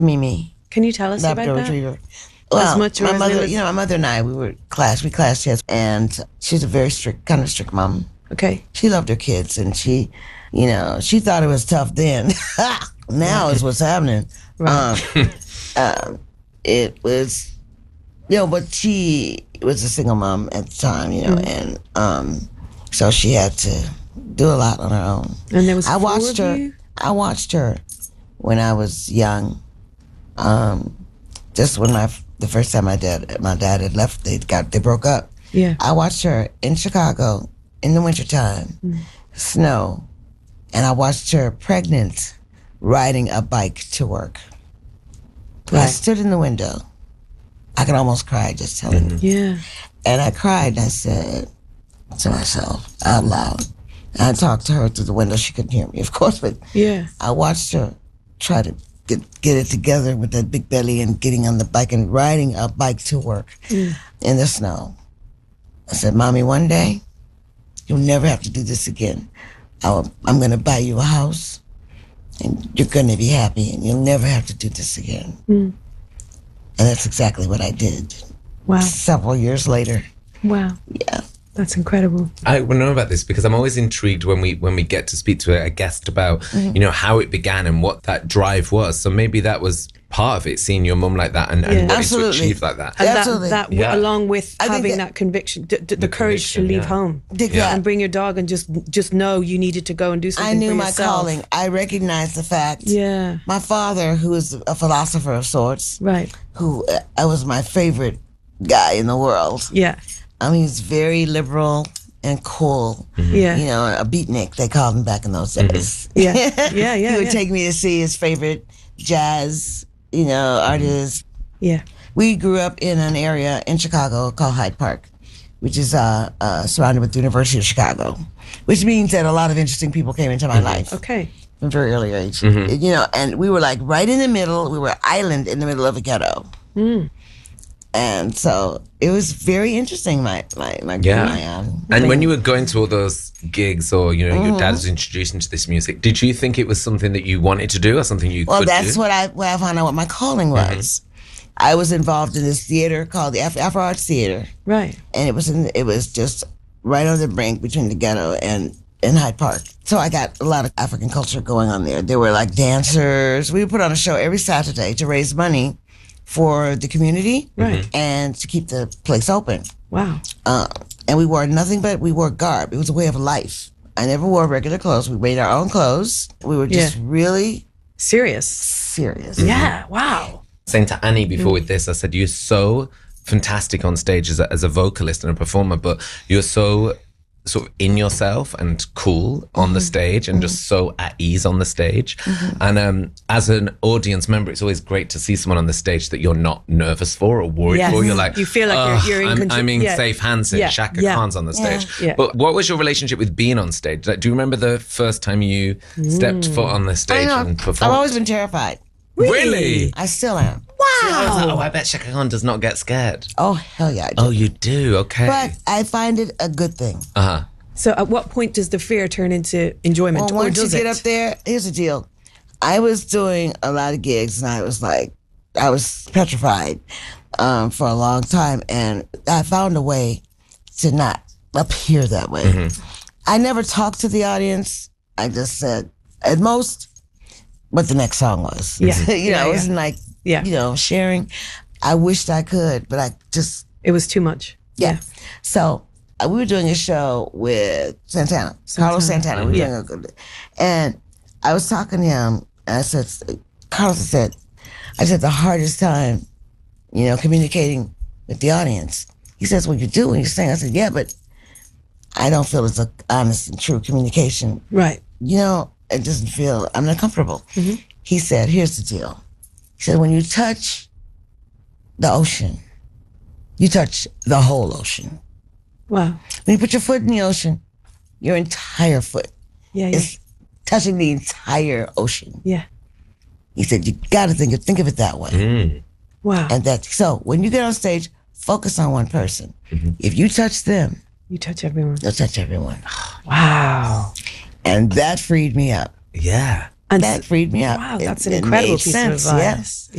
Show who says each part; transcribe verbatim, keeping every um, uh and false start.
Speaker 1: Mimi.
Speaker 2: Can you tell us about
Speaker 1: Labrador
Speaker 2: that?
Speaker 1: Retriever. Well,
Speaker 2: As much or
Speaker 1: my
Speaker 2: as
Speaker 1: mother,
Speaker 2: little as-
Speaker 1: you know, my mother and I, we were class, we class chess, and she's a very strict, kind of strict mom.
Speaker 2: Okay.
Speaker 1: She loved her kids, and she, you know, she thought it was tough then. Now is what's happening.
Speaker 2: Right.
Speaker 1: Um, um, it was, you know, but she was a single mom at the time, you know,
Speaker 2: Mm.
Speaker 1: and um, so she had to do a lot on her own.
Speaker 2: And there was
Speaker 1: I
Speaker 2: four
Speaker 1: watched
Speaker 2: of
Speaker 1: her.
Speaker 2: you?
Speaker 1: I watched her when I was young. Um, just when my the first time my dad my dad had left, they got they broke up.
Speaker 2: Yeah.
Speaker 1: I watched her in Chicago in the wintertime,
Speaker 2: Mm.
Speaker 1: snow, and I watched her pregnant, riding a bike to work. I
Speaker 2: Right.
Speaker 1: stood in the window. I could almost cry just telling you.
Speaker 2: Yeah.
Speaker 1: And I cried and I said to myself out loud. And I talked to her through the window. She couldn't hear me, of course, but
Speaker 2: Yeah.
Speaker 1: I watched her try to get get it together with that big belly and getting on the bike and riding a bike to work
Speaker 2: Mm.
Speaker 1: in the snow. I said, Mommy, one day you'll never have to do this again. I will, I'm going to buy you a house and you're going to be happy and you'll never have to do this again.
Speaker 2: Mm.
Speaker 1: And that's exactly what I did.
Speaker 2: Wow.
Speaker 1: Several years later.
Speaker 2: Wow.
Speaker 1: Yeah.
Speaker 2: That's incredible.
Speaker 3: I want to know about this because I'm always intrigued when we when we get to speak to a guest about,
Speaker 1: Mm-hmm.
Speaker 3: you know, how it began and what that drive was. So maybe that was part of it, seeing your mum like that and, and
Speaker 2: Yeah.
Speaker 3: wanting
Speaker 1: Absolutely.
Speaker 3: to achieve like that.
Speaker 2: And
Speaker 1: Absolutely.
Speaker 2: that, that
Speaker 3: Yeah.
Speaker 2: along with
Speaker 1: I think
Speaker 2: having
Speaker 1: that-
Speaker 2: that, conviction, d- d- the, courage to
Speaker 3: conviction,
Speaker 2: leave
Speaker 3: yeah.
Speaker 2: home
Speaker 1: Yeah.
Speaker 2: and bring your dog and just just know you needed to go and do something
Speaker 1: I knew
Speaker 2: for
Speaker 1: my
Speaker 2: yourself.
Speaker 1: calling. I recognized the fact.
Speaker 2: Yeah.
Speaker 1: My father, who is a philosopher of sorts,
Speaker 2: Right.
Speaker 1: who uh, I was my favorite guy in the world.
Speaker 2: Yeah.
Speaker 1: I mean, he's very liberal and cool.
Speaker 2: Yeah.
Speaker 1: You know, a beatnik, they called him back in those days.
Speaker 2: Yeah. Yeah, yeah,
Speaker 1: He would
Speaker 2: yeah.
Speaker 1: take me to see his favorite jazz, you know, artists.
Speaker 2: Yeah.
Speaker 1: We grew up in an area in Chicago called Hyde Park, which is uh, uh, surrounded with the University of Chicago, which means that a lot of interesting people came into my life
Speaker 2: Okay.
Speaker 1: from a very early age. You know, and we were like right in the middle. We were an island in the middle of a ghetto.
Speaker 2: Mm.
Speaker 1: And so it was very interesting, my my, my,
Speaker 3: Yeah.
Speaker 1: my um,
Speaker 3: And when you were going to all those gigs or, you know, your dad was introducing to this music, did you think it was something that you wanted to do or something you
Speaker 1: well,
Speaker 3: could
Speaker 1: that's
Speaker 3: do?
Speaker 1: what I, what I found out what my calling was. I was involved in this theater called the Af- Afro Arts Theater.
Speaker 2: Right.
Speaker 1: And it was in, it was just right on the brink between the ghetto and in Hyde Park. So I got a lot of African culture going on there. There were like dancers. We would put on a show every Saturday to raise money for the community
Speaker 2: Right.
Speaker 1: and to keep the place open.
Speaker 2: Wow.
Speaker 1: Uh, and we wore nothing but, we wore garb. It was a way of life. I never wore regular clothes. We made our own clothes. We were just
Speaker 2: Yeah.
Speaker 1: really
Speaker 2: Serious.
Speaker 1: serious.
Speaker 2: Yeah. Wow.
Speaker 3: Saying to Annie before with this, I said, you're so fantastic on stage as a, as a vocalist and a performer, but you're so sort of in yourself and cool on the stage and just so at ease on the stage. And um, as an audience member, it's always great to see someone on the stage that you're not nervous for or worried
Speaker 2: Yes.
Speaker 3: for. You're like,
Speaker 2: You feel like you're-
Speaker 3: "Ugh,
Speaker 2: you're in
Speaker 3: I'm,
Speaker 2: control."
Speaker 3: I'm in
Speaker 2: Yeah.
Speaker 3: safe hands here.
Speaker 2: Yeah.
Speaker 3: Shaka
Speaker 2: Yeah.
Speaker 3: Khan's on the stage.
Speaker 2: Yeah.
Speaker 3: But what was your relationship with being on stage? Like, do you remember the first time you stepped foot on the
Speaker 1: I
Speaker 3: stage
Speaker 1: know.
Speaker 3: and performed?
Speaker 1: I've always been terrified.
Speaker 3: Really?
Speaker 1: I still am.
Speaker 3: I was like, oh, I bet Shaka Khan does not get scared.
Speaker 1: Oh, hell yeah. I do.
Speaker 3: Oh, you do? Okay.
Speaker 1: But I find it a good thing.
Speaker 3: uh-huh.
Speaker 2: So at what point does the fear turn into enjoyment?
Speaker 1: Well,
Speaker 2: or
Speaker 1: once you
Speaker 2: does
Speaker 1: get
Speaker 2: it?
Speaker 1: up there, here's the deal. I was doing a lot of gigs and I was like, I was petrified um, for a long time. And I found a way to not appear that way.
Speaker 3: Mm-hmm.
Speaker 1: I never talked to the audience. I just said, at most, what the next song was.
Speaker 2: Yeah.
Speaker 1: you know,
Speaker 2: Yeah,
Speaker 1: it
Speaker 2: yeah.
Speaker 1: wasn't like,
Speaker 2: Yeah.
Speaker 1: you know, sharing. I wished I could, but I just,
Speaker 2: It was too much.
Speaker 1: yeah. So uh, we were doing a show with Santana, Carlos Santana. We were
Speaker 2: Yeah.
Speaker 1: doing a good, and I was talking to him, and I said, Carlos said, I said, the hardest time, you know, communicating with the audience. He says, well, you do when you sing. I said, yeah, but I don't feel it's a honest and true communication.
Speaker 2: Right.
Speaker 1: You know, it doesn't feel, I'm not comfortable. He said, here's the deal. He said, when you touch the ocean, you touch the whole ocean.
Speaker 2: Wow.
Speaker 1: When you put your foot in the ocean, your entire foot
Speaker 2: Yeah. Yeah.
Speaker 1: is touching the entire ocean.
Speaker 2: Yeah.
Speaker 1: He said, you got to think, think of it that way.
Speaker 3: Mm.
Speaker 2: Wow.
Speaker 1: And that, so when you get on stage, focus on one person. If you touch them,
Speaker 2: You touch everyone.
Speaker 1: you'll touch everyone.
Speaker 2: Wow.
Speaker 1: And that freed me up.
Speaker 3: Yeah.
Speaker 2: And
Speaker 1: that freed me up.
Speaker 2: wow,
Speaker 1: It-
Speaker 2: that's an
Speaker 1: it
Speaker 2: incredible
Speaker 1: made
Speaker 2: piece
Speaker 1: sense,
Speaker 2: of
Speaker 1: yeah.
Speaker 2: advice.